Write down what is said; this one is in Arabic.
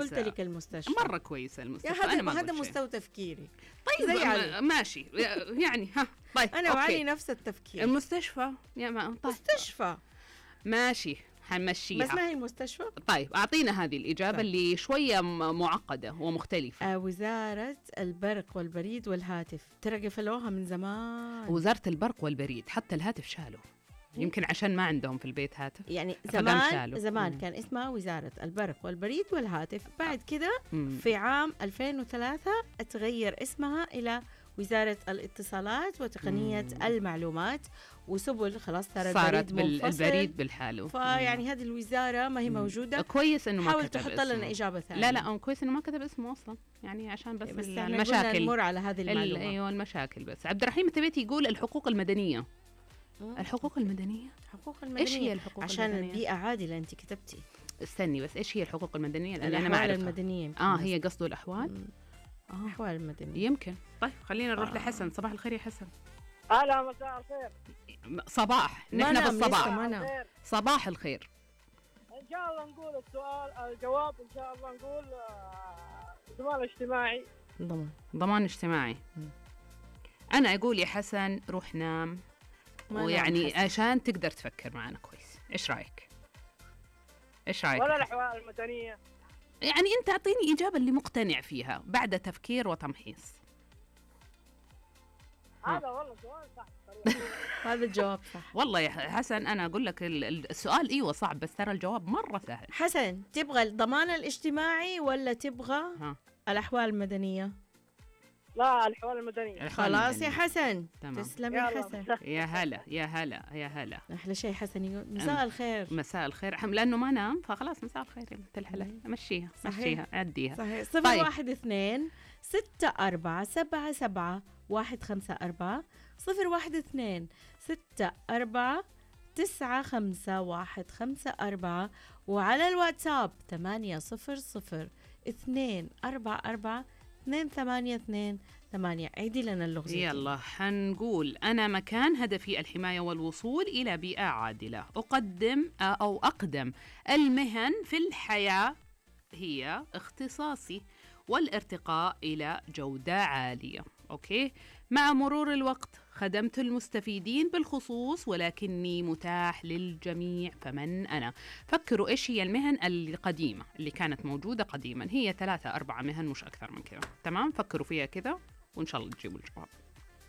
أمتلك المستشفى. مرة كويسة المستشفى. هذا مستوى تفكيري. طيب ماشي يعني ها. طيب أنا وعلي نفس التفكير. المستشفى طيب. مستشفى ماشي حنمشيها، بس ما هي المستشفى. طيب أعطينا هذه الإجابة اللي شوية معقدة ومختلفة. وزارة البرق والبريد والهاتف، ترى قفلوها من زمان. وزارة البرق والبريد، حتى الهاتف شالوا، يمكن عشان ما عندهم في البيت هاتف. يعني زمان كان اسمها وزارة البرق والبريد والهاتف. بعد كده في عام 2003 اتغير اسمها إلى وزارة الاتصالات وتقنية المعلومات وسبل. خلاص صارت البريد بالحاله. فيعني هذه الوزارة ما هي موجودة. كويس انه ما حاول تحط لنا إجابة ثانية. لا كويس انه ما كتب اسمه اصلا، يعني عشان بس المشاكل نمر على هذه المعلومة. ايوه المشاكل. بس عبد الرحيم تبيتي يقول الحقوق المدنية. الحقوق المدنية ايش هي الحقوق عشان المدنية؟ البيئة عادلة انت كتبتي. استني بس، ايش هي الحقوق المدنية؟ لأن انا ما اعرفها. المدنية هي قصده الأحوال. أحوال المدنية يمكن. طيب خلينا نروح لحسن. صباح الخير يا حسن. هلا مساء الخير. صباح، نحن بالصباح. صباح الخير. إن شاء الله نقول الجواب إن شاء الله نقول ضمان اجتماعي. ضمان اجتماعي. أنا أقول يا حسن روح نام، ويعني عشان تقدر تفكر معنا كويس. إيش رأيك؟ ولا الأحوال المدنية؟ يعني أنت أعطيني إجابة اللي مقتنع فيها بعد تفكير وتمحيص. هذا والله سؤال صح. هذا الجواب صح والله يا حسن. أنا أقول لك السؤال أيوة صعب، بس ترى الجواب مرة سهل. حسن، تبغى الضمان الاجتماعي ولا تبغى الأحوال المدنية؟ لا الأحوال المدنية. خلاص يا حسن. تسلم يا حسن. يا هلا يا هلا يا هلا. أحلى شيء حسن يقول مساء الخير. مساء الخير، لأنه ما نام فخلاص مساء الخير. تلحلة مشيها عديها. صحيح. 012 6477 154 012 64 95154 وعلى الواتساب 800 244 282 8. عيدي لنا اللغز. يلا حنقول أنا مكان هدفي الحماية والوصول إلى بيئة عادلة. أقدم المهن في الحياة هي اختصاصي والارتقاء إلى جودة عالية. أوكي. مع مرور الوقت خدمت المستفيدين بالخصوص، ولكني متاح للجميع. فمن أنا؟ فكروا إيش هي المهن القديمة اللي كانت موجودة قديما. هي 3-4 مهن مش أكثر من كذا. تمام؟ فكروا فيها كذا وإن شاء الله تجيبوا الجواب.